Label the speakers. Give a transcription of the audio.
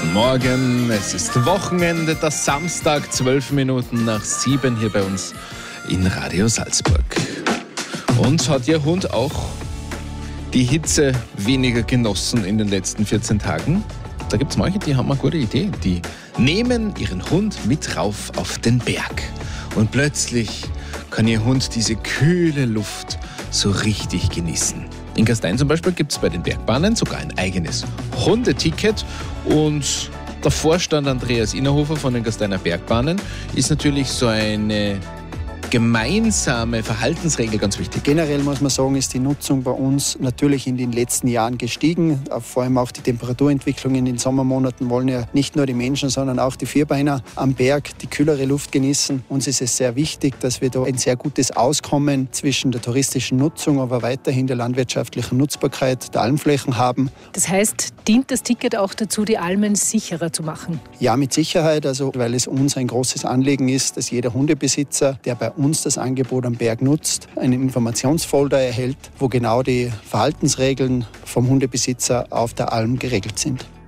Speaker 1: Guten Morgen, es ist Wochenende, der Samstag, 12 Minuten nach 7 hier bei uns in Radio Salzburg. Und hat Ihr Hund auch die Hitze weniger genossen in den letzten 14 Tagen? Da gibt es manche, die haben eine gute Idee. Die nehmen ihren Hund mit rauf auf den Berg. Und plötzlich kann Ihr Hund diese kühle Luft so richtig genießen. In Gastein zum Beispiel gibt es bei den Bergbahnen sogar ein eigenes Hundeticket. Und der Vorstand Andreas Innerhofer von den Gasteiner Bergbahnen ist natürlich so eine gemeinsame Verhaltensregel ganz wichtig.
Speaker 2: Generell muss man sagen, ist die Nutzung bei uns natürlich in den letzten Jahren gestiegen. Vor allem auch die Temperaturentwicklung in den Sommermonaten wollen ja nicht nur die Menschen, sondern auch die Vierbeiner am Berg die kühlere Luft genießen. Uns ist es sehr wichtig, dass wir da ein sehr gutes Auskommen zwischen der touristischen Nutzung, aber weiterhin der landwirtschaftlichen Nutzbarkeit der Almflächen haben.
Speaker 3: Das heißt, dient das Ticket auch dazu, die Almen sicherer zu machen?
Speaker 2: Ja, mit Sicherheit, weil es uns ein großes Anliegen ist, dass jeder Hundebesitzer, der bei uns das Angebot am Berg nutzt, einen Informationsfolder erhält, wo genau die Verhaltensregeln vom Hundebesitzer auf der Alm geregelt sind.